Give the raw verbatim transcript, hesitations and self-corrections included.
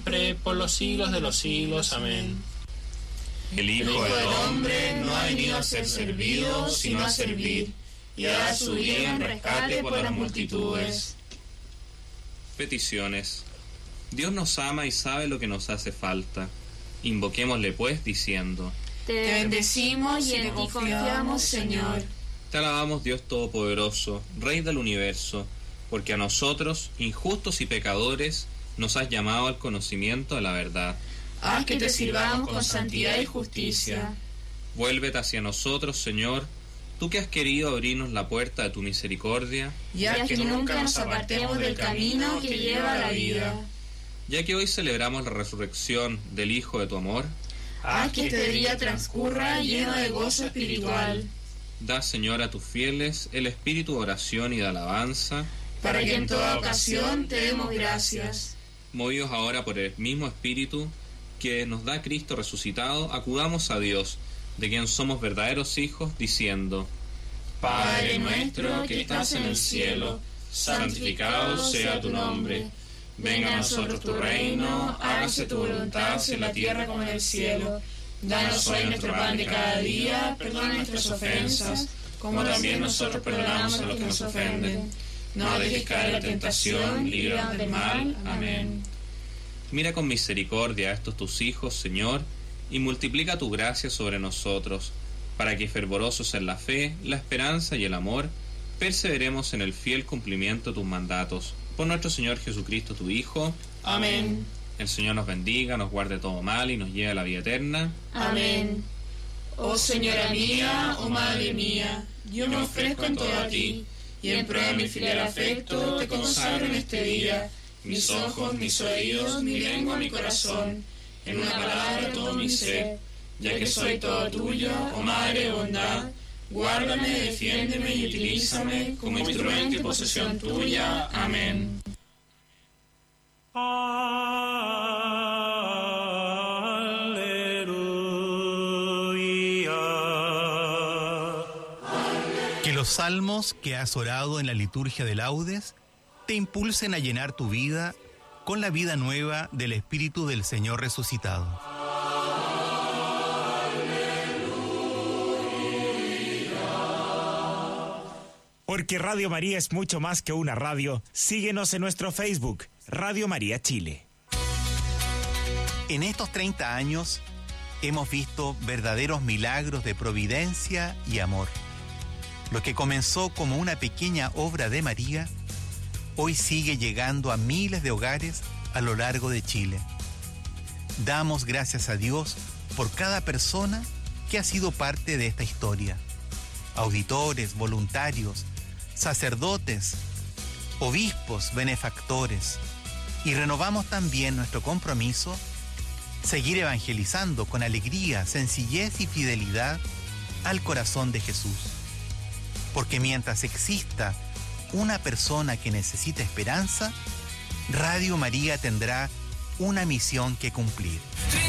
por los siglos de los siglos. Amén. El Hijo del Hombre no ha venido a ser servido, sino a servir, y a dar su vida en rescate por las multitudes. Peticiones. Dios nos ama y sabe lo que nos hace falta. Invoquémosle pues diciendo: Te bendecimos y en ti confiamos, Señor. Te alabamos, Dios Todopoderoso, Rey del universo, porque a nosotros, injustos y pecadores, nos has llamado al conocimiento de la verdad. Haz que te sirvamos con santidad y justicia. Vuélvete hacia nosotros, Señor, tú que has querido abrirnos la puerta de tu misericordia, y haz que nunca nos apartemos del camino que lleva a la vida. Ya que hoy celebramos la resurrección del Hijo de tu amor, haz que este día transcurra lleno de gozo espiritual. Da, Señor, a tus fieles el espíritu de oración y de alabanza, para que en toda ocasión te demos gracias. Movidos ahora por el mismo espíritu que nos da Cristo resucitado, acudamos a Dios, de quien somos verdaderos hijos, diciendo: Padre nuestro que estás en el cielo, santificado sea tu nombre. Venga a nosotros tu reino, hágase tu voluntad en la tierra como en el cielo. Danos hoy nuestro pan de cada día, perdona nuestras ofensas, como también nosotros perdonamos a los que nos ofenden. No dejes caer en la tentación, líbranos del mal. Amén. Mira con misericordia a estos tus hijos, Señor, y multiplica tu gracia sobre nosotros, para que, fervorosos en la fe, la esperanza y el amor, perseveremos en el fiel cumplimiento de tus mandatos. Por nuestro Señor Jesucristo, tu Hijo. Amén. El Señor nos bendiga, nos guarde todo mal y nos lleve a la vida eterna. Amén. Oh Señora mía, oh Madre mía, yo me ofrezco en todo a ti, y en prueba de mi filial afecto te consagro en este día mis ojos, mis oídos, mi lengua, mi corazón, en una palabra todo mi ser, ya que soy todo tuyo, oh Madre de bondad. Guárdame, defiéndeme y utilízame como instrumento y posesión tuya. Amén. Que los salmos que has orado en la liturgia de laudes te impulsen a llenar tu vida con la vida nueva del Espíritu del Señor resucitado. Porque Radio María es mucho más que una radio, síguenos en nuestro Facebook, Radio María Chile. En estos treinta años hemos visto verdaderos milagros de providencia y amor. Lo que comenzó como una pequeña obra de María, hoy sigue llegando a miles de hogares a lo largo de Chile. Damos gracias a Dios por cada persona que ha sido parte de esta historia. Auditores, voluntarios, sacerdotes, obispos, benefactores. Y renovamos también nuestro compromiso, seguir evangelizando con alegría, sencillez y fidelidad al corazón de Jesús. Porque mientras exista una persona que necesita esperanza, Radio María tendrá una misión que cumplir.